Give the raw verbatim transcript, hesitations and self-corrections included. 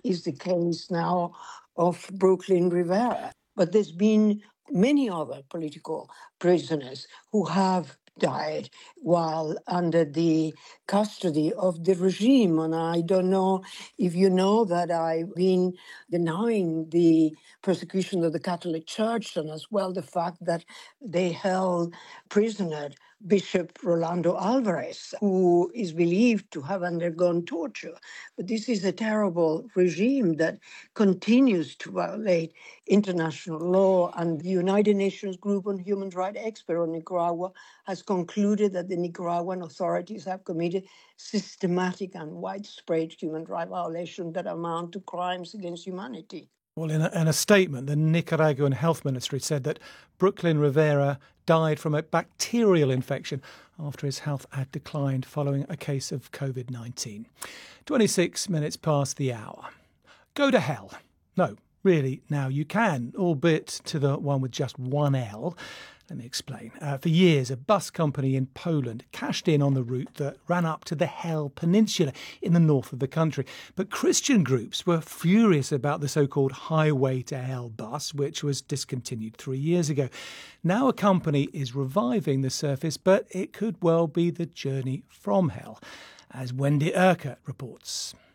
is the case now of Brooklyn Rivera. But there's been many other political prisoners who have died while under the custody of the regime. And I don't know if you know that I've been denying the persecution of the Catholic Church, and as well the fact that they held prisoner Bishop Rolando Alvarez, who is believed to have undergone torture. But this is a terrible regime that continues to violate international law. And the United Nations Group on Human Rights Expert on Nicaragua has concluded that the Nicaraguan authorities have committed systematic and widespread human rights violations that amount to crimes against humanity. Well, in a, in a statement, the Nicaraguan Health Ministry said that Brooklyn Rivera died from a bacterial infection after his health had declined following a case of covid nineteen. twenty-six minutes past the hour. Go to hell. No, really, now you can, albeit to the one with just one L. Let me explain. Uh, for years, a bus company in Poland cashed in on the route that ran up to the Hell Peninsula in the north of the country. But Christian groups were furious about the so-called Highway to Hell bus, which was discontinued three years ago. Now a company is reviving the service, but it could well be the journey from hell, as Wendy Urquhart reports.